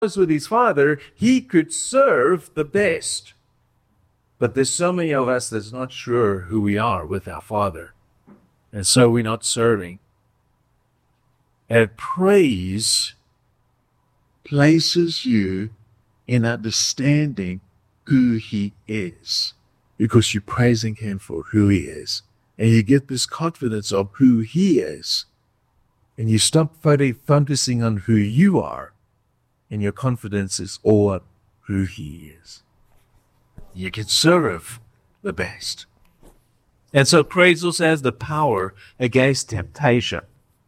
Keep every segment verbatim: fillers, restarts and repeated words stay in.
with his Father, he could serve the best. But there's so many of us that's not sure who we are with our Father. And so we're not serving. And praise places you in understanding who he is. Because you're praising him for who he is. And you get this confidence of who he is. And you stop focusing on who you are. And your confidence is all on who he is. You can serve the best. And so praise also has the power against temptation.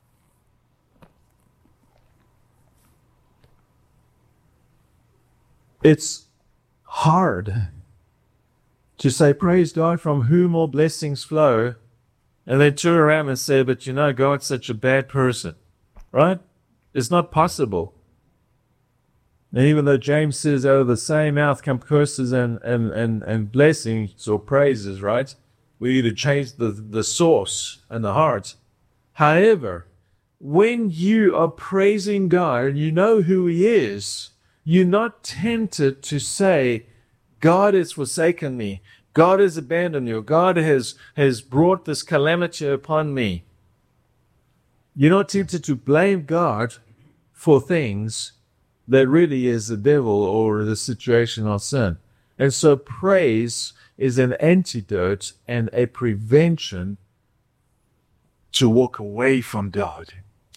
It's hard to say, praise God from whom all blessings flow, and then turn around and say, but you know, God's such a bad person, right? It's not possible. And even though James says, out of the same mouth come curses and, and, and, and blessings or praises, right? We need to change the, the source and the heart. However, when you are praising God and you know who he is, you're not tempted to say, God has forsaken me. God has abandoned you. God has, has brought this calamity upon me. You're not tempted to blame God for things that really is the devil or the situation of sin. And so praise is an antidote and a prevention to walk away from God.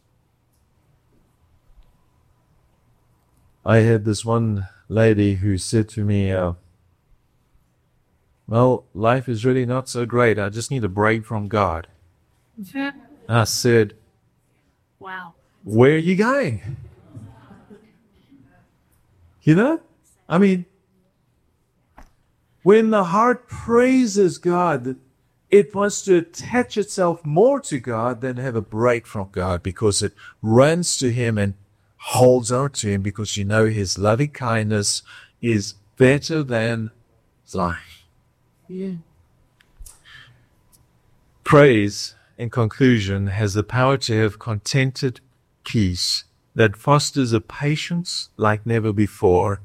I had this one lady who said to me, uh, well, life is really not so great. I just need a break from God. I said, wow. Where are you going? You know? I mean, when the heart praises God, it wants to attach itself more to God than have a break from God, because it runs to him and holds on to him, because you know his loving kindness is better than life. Yeah. Praise, in conclusion, has the power to have contented peace that fosters a patience like never before,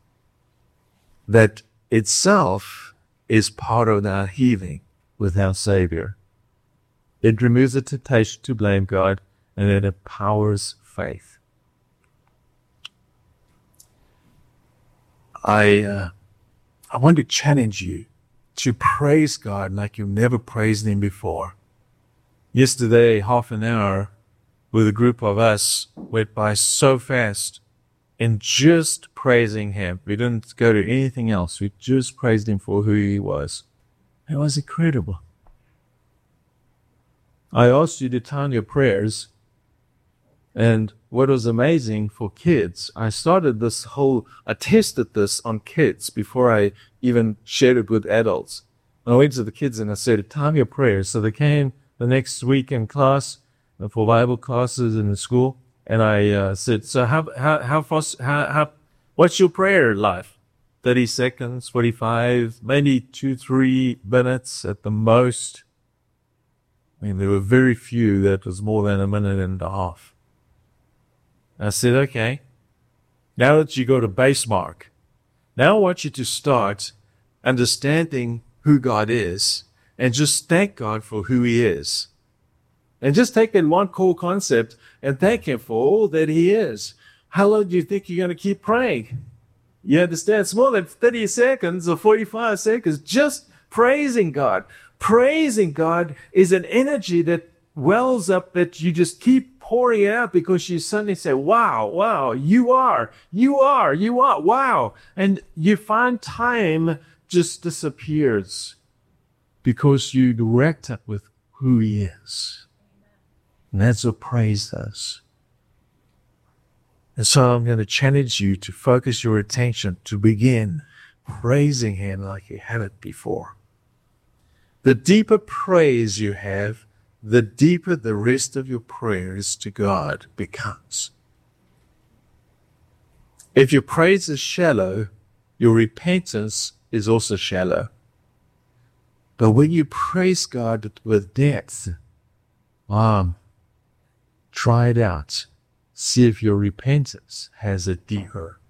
that itself is part of our healing with our Savior. It removes the temptation to blame God, and it empowers faith. I uh, I want to challenge you to praise God like you've never praised him before. Yesterday, half an hour with a group of us went by so fast in just praising him. We didn't go to anything else. We just praised him for who he was. It was incredible. I asked you to turn your prayers, and what was amazing for kids, I started this whole, I tested this on kids before I even shared it with adults. And I went to the kids and I said, time your prayers. So they came the next week in class for Bible classes in the school, and I uh, said, so how, how, how fast, how, how, what's your prayer life? thirty seconds, forty-five, maybe two, three minutes at the most. I mean, there were very few that was more than a minute and a half. I said, okay, now that you go to base mark, now I want you to start understanding who God is and just thank God for who he is. And just take that one core concept and thank him for all that he is. How long do you think you're going to keep praying? You understand? It's more than thirty seconds or forty-five seconds just praising God. Praising God is an energy that wells up, that you just keep pouring it out, because you suddenly say, wow, wow, you are, you are, you are, wow. And you find time just disappears because you direct it with who he is. And that's what praise does. And so I'm going to challenge you to focus your attention to begin praising him like you haven't before. The deeper praise you have, the deeper the rest of your prayers to God becomes. If your praise is shallow, your repentance is also shallow. But when you praise God with depth, um, try it out. see if your repentance has a deeper